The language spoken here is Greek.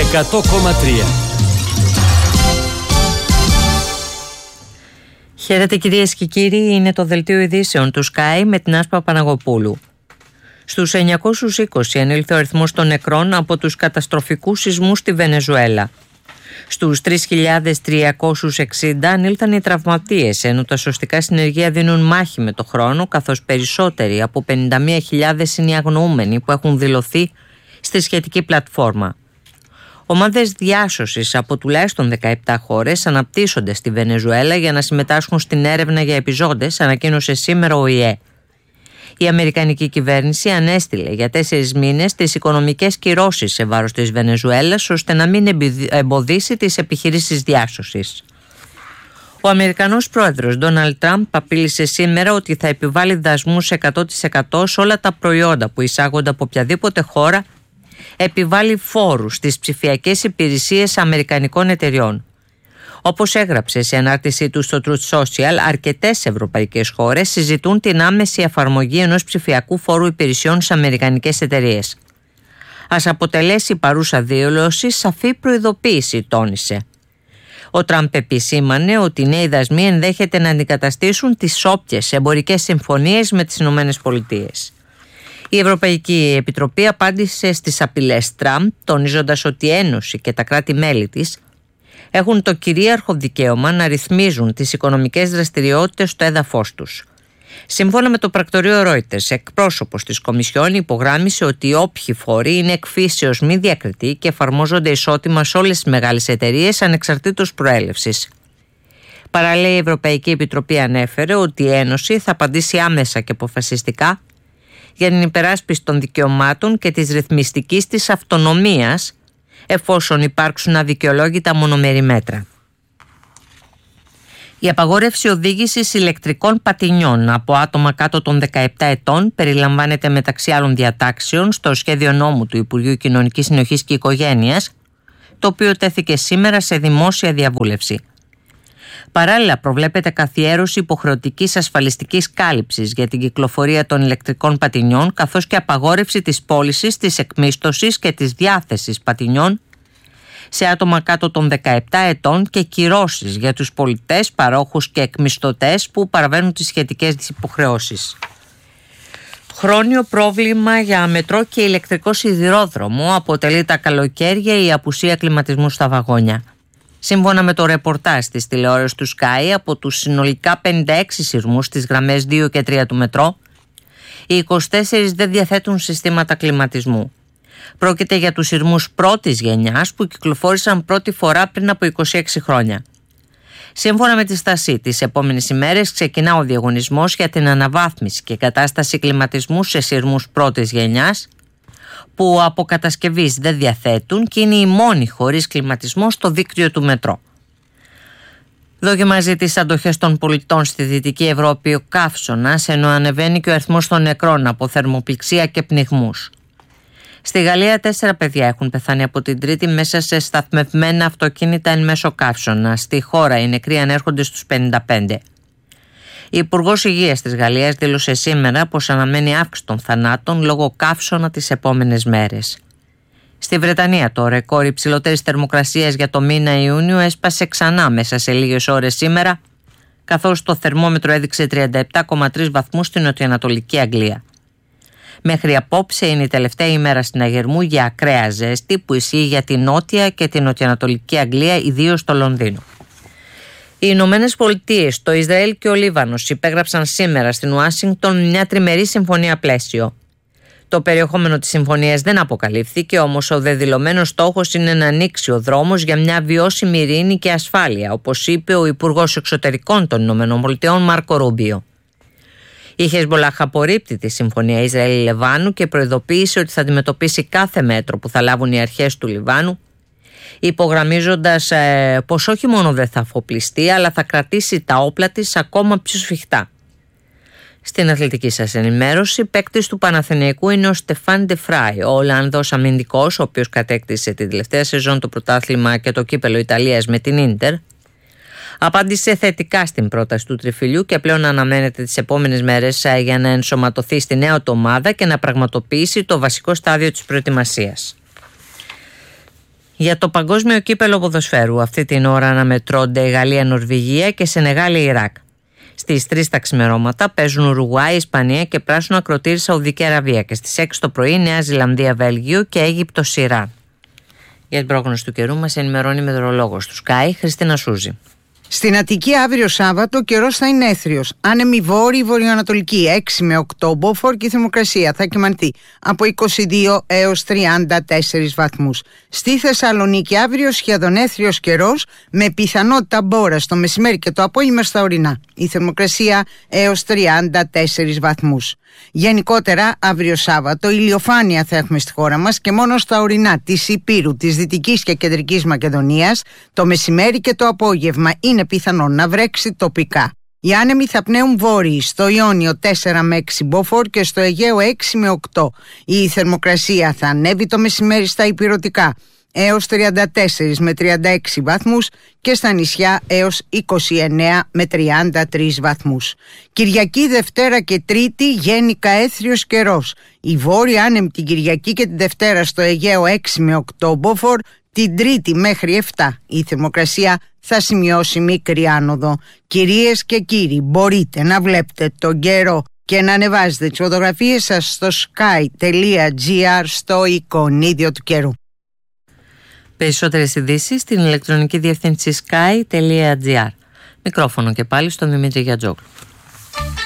100,3. Χαίρετε κυρίες και κύριοι, είναι το δελτίο ειδήσεων του Sky με την Άσπα Παναγοπούλου. Στους 920 ανήλθε ο αριθμός των νεκρών από τους καταστροφικούς σεισμούς στη Βενεζουέλα. Στους 3.360 ανήλθαν οι τραυματίες, ενώ τα σωστικά συνεργεία δίνουν μάχη με το χρόνο, καθώς περισσότεροι από 51.000 είναι οι αγνοούμενοι που έχουν δηλωθεί στη σχετική πλατφόρμα. Ομάδες διάσωσης από τουλάχιστον 17 χώρες αναπτύσσονται στη Βενεζουέλα για να συμμετάσχουν στην έρευνα για επιζώντες, ανακοίνωσε σήμερα ο ΟΗΕ. Η αμερικανική κυβέρνηση ανέστειλε για 4 μήνες τις οικονομικές κυρώσεις σε βάρος της Βενεζουέλας, ώστε να μην εμποδίσει τις επιχειρήσεις διάσωσης. Ο Αμερικανός πρόεδρος Ντόναλντ Τραμπ απείλησε σήμερα ότι θα επιβάλλει δασμούς 100% σε όλα τα προϊόντα που εισάγονται από οποιαδήποτε χώρα επιβάλλει φόρους στις ψηφιακές υπηρεσίες αμερικανικών εταιριών. Όπως έγραψε σε ανάρτησή του στο Truth Social, αρκετές ευρωπαϊκές χώρες συζητούν την άμεση εφαρμογή ενός ψηφιακού φόρου υπηρεσιών σε αμερικανικές εταιρείες. Ας αποτελέσει η παρούσα δήλωση σαφή προειδοποίηση, τόνισε. Ο Τραμπ επισήμανε ότι οι νέοι δασμοί ενδέχεται να αντικαταστήσουν τις όποιες εμπορικές συμφωνίες με τις ΗΠΑ. Η Ευρωπαϊκή Επιτροπή απάντησε στις απειλές Τραμπ, τονίζοντας ότι η Ένωση και τα κράτη-μέλη της έχουν το κυρίαρχο δικαίωμα να ρυθμίζουν τις οικονομικές δραστηριότητες στο έδαφος τους. Σύμφωνα με το πρακτορείο Reuters, εκπρόσωπος της Κομισιόν υπογράμμισε ότι όποιοι φόροι είναι εκ φύσεως μη διακριτοί και εφαρμόζονται ισότιμα σε όλες τις μεγάλες εταιρείες ανεξαρτήτως προέλευσης. Παράλληλα, η Ευρωπαϊκή Επιτροπή ανέφερε ότι η Ένωση θα απαντήσει άμεσα και αποφασιστικά για την υπεράσπιση των δικαιωμάτων και της ρυθμιστικής της αυτονομίας, εφόσον υπάρξουν αδικαιολόγητα μονομερή μέτρα. Η απαγόρευση οδήγησης ηλεκτρικών πατινιών από άτομα κάτω των 17 ετών περιλαμβάνεται μεταξύ άλλων διατάξεων στο σχέδιο νόμου του Υπουργείου Κοινωνικής Συνοχής και Οικογένειας, το οποίο τέθηκε σήμερα σε δημόσια διαβούλευση. Παράλληλα, προβλέπεται καθιέρωση υποχρεωτικής ασφαλιστικής κάλυψης για την κυκλοφορία των ηλεκτρικών πατινιών, καθώς και απαγόρευση της πώλησης, της εκμίσθωσης και της διάθεσης πατινιών σε άτομα κάτω των 17 ετών και κυρώσεις για τους πολιτές, παρόχους και εκμισθωτές που παραβαίνουν τις σχετικές υποχρεώσεις. Χρόνιο πρόβλημα για μετρό και ηλεκτρικό σιδηρόδρομο αποτελεί τα καλοκαίρια η απουσία κλιματισμού στα βαγόνια. Σύμφωνα με το ρεπορτάζ της τηλεόρασης του Sky, από τους συνολικά 56 σειρμούς στις γραμμές 2 και 3 του μετρό, οι 24 δεν διαθέτουν συστήματα κλιματισμού. Πρόκειται για τους σειρμούς πρώτης γενιάς που κυκλοφόρησαν πρώτη φορά πριν από 26 χρόνια. Σύμφωνα με τη στασή, τις επόμενες ημέρες ξεκινά ο διαγωνισμός για την αναβάθμιση και κατάσταση κλιματισμού σε σειρμούς πρώτης γενιάς, που από κατασκευής δεν διαθέτουν και είναι οι μόνοι χωρίς κλιματισμό στο δίκτυο του μετρό. Δοκιμάζει τις αντοχές των πολιτών στη Δυτική Ευρώπη ο καύσωνας, ενώ ανεβαίνει και ο αριθμός των νεκρών από θερμοπληξία και πνιγμούς. Στη Γαλλία 4 παιδιά έχουν πεθάνει από την Τρίτη μέσα σε σταθμευμένα αυτοκίνητα εν μέσω καύσωνα. Στη χώρα οι νεκροί ανέρχονται στους 55. Η Υπουργός Υγείας της Γαλλίας δήλωσε σήμερα πως αναμένει αύξηση των θανάτων λόγω καύσωνα τις επόμενες μέρες. Στη Βρετανία το ρεκόρ υψηλότερης θερμοκρασίας για το μήνα Ιούνιο έσπασε ξανά μέσα σε λίγες ώρες σήμερα, καθώς το θερμόμετρο έδειξε 37,3 βαθμούς στην νοτιοανατολική Αγγλία. Μέχρι απόψε είναι η τελευταία ημέρα στην Αγερμού για ακραία ζέστη που ισχύει για την νότια και την νοτιοανατολική Αγγλία, ιδίως στο Λονδίνο. Οι Ηνωμένες Πολιτείες, το Ισραήλ και ο Λίβανος υπέγραψαν σήμερα στην Ουάσιγκτον μια τριμερή συμφωνία πλαίσιο. Το περιεχόμενο της συμφωνίας δεν αποκαλύφθηκε, όμως ο δεδηλωμένος στόχος είναι να ανοίξει ο δρόμος για μια βιώσιμη ειρήνη και ασφάλεια, όπως είπε ο Υπουργός Εξωτερικών των ΗΠΑ Μάρκο Ρούμπιο. Η Χεσμπολάχ απορρίπτει τη συμφωνία Ισραήλ-Λιβάνου και προειδοποίησε ότι θα αντιμετωπίσει κάθε μέτρο που θα λάβουν οι αρχές του Λιβάνου, υπογραμμίζοντας πως όχι μόνο δεν θα αφοπλιστεί, αλλά θα κρατήσει τα όπλα της ακόμα πιο σφιχτά. Στην αθλητική σας ενημέρωση, παίκτης του Παναθηναϊκού είναι ο Στεφάν Ντεφράι, ο Ολλανδός αμυντικός, ο οποίος κατέκτησε την τελευταία σεζόν το πρωτάθλημα και το κύπελο Ιταλίας με την Ίντερ. Απάντησε θετικά στην πρόταση του τριφυλιού και πλέον αναμένεται τις επόμενες μέρες για να ενσωματωθεί στη νέα του ομάδα και να πραγματοποιήσει το βασικό στάδιο της προετοιμασίας. Για το παγκόσμιο κύπελο ποδοσφαίρου αυτή την ώρα αναμετρώνται Γαλλία, Νορβηγία και Σενεγάλη, Ιράκ. Στις 3 τα ξημερώματα παίζουν Ουρουγουάη, Ισπανία και πράσινο ακροτήρι Σαουδική Αραβία και στις 6 το πρωί Νέα Ζηλανδία, Βέλγιο και Αίγυπτος, Ιράν. Για την πρόγνωση του καιρού μας ενημερώνει η μετεωρολόγος του Sky, Χριστίνα Σούζη. Στην Αττική αύριο Σάββατο καιρός θα είναι έθριος. Άνεμη βόρειη βορειοανατολική 6 με 8 μποφόρ και η θερμοκρασία θα κυμανθεί από 22 έως 34 βαθμούς. Στη Θεσσαλονίκη αύριο σχεδόν έθριος καιρός με πιθανότητα μπόρας το μεσημέρι και το απόγευμα στα ορεινά. Η θερμοκρασία έως 34 βαθμούς. Γενικότερα αύριο Σάββατο ηλιοφάνεια θα έχουμε στη χώρα μας και μόνο στα ορεινά της Ηπείρου, της Δυτικής και Κεντρικής Μακεδονίας το μεσημέρι και το απόγευμα είναι πιθανό να βρέξει τοπικά. Οι άνεμοι θα πνέουν βόρειοι στο Ιόνιο 4 με 6 μποφόρ και στο Αιγαίο 6 με 8. Η θερμοκρασία θα ανέβει το μεσημέρι στα ηπειρωτικά έως 34 με 36 βαθμούς και στα νησιά έως 29 με 33 βαθμούς. Κυριακή, Δευτέρα και Τρίτη γενικά έθριος καιρός. Η βόρεια άνεμη την Κυριακή και την Δευτέρα στο Αιγαίο 6 με 8 μποφόρ, την Τρίτη μέχρι 7 η θερμοκρασία θα σημειώσει μικρή άνοδο. Κυρίες και κύριοι, μπορείτε να βλέπετε τον καιρό και να ανεβάζετε τις φωτογραφίες σας στο sky.gr στο εικονίδιο του καιρού. Περισσότερες ειδήσεις στην ηλεκτρονική διεύθυνση sky.gr. Μικρόφωνο και πάλι στον Δημήτρη Γιατζόγλου.